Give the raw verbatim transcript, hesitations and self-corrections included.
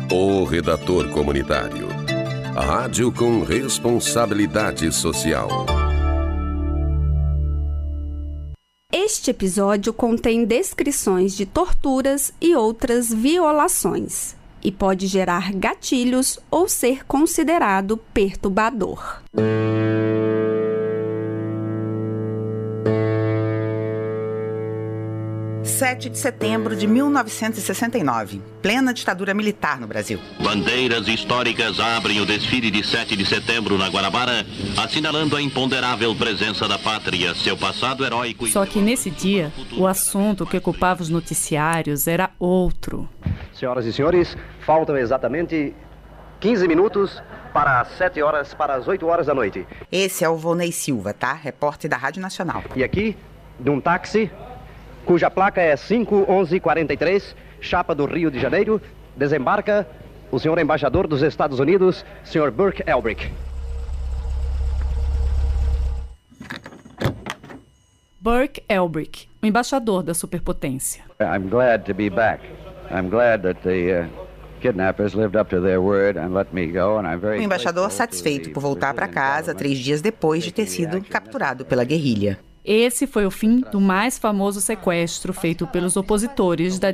O Redator Comunitário. Rádio com responsabilidade social. Este episódio contém descrições de torturas e outras violações e pode gerar gatilhos ou ser considerado perturbador. sete de setembro de mil novecentos e sessenta e nove, plena ditadura militar no Brasil. Bandeiras históricas abrem o desfile de sete de setembro na Guanabara, assinalando a imponderável presença da pátria, seu passado heróico. Só que nesse dia, o assunto que ocupava os noticiários era outro. Senhoras e senhores, faltam exatamente quinze minutos para as sete horas, para as oito horas da noite. Esse é o Volney Silva, tá? Repórter da Rádio Nacional. E aqui, num táxi, cuja placa é cinco onze quarenta e três, chapa do Rio de Janeiro, desembarca o senhor embaixador dos Estados Unidos, senhor Burke Elbrick. Burke Elbrick, o embaixador da superpotência. I'm glad to be back. I'm glad that the uh, kidnappers lived up to their word and let me go, and I'm very. O embaixador satisfeito por voltar para casa três dias depois de ter sido capturado pela guerrilha. Esse foi o fim do mais famoso sequestro feito pelos opositores da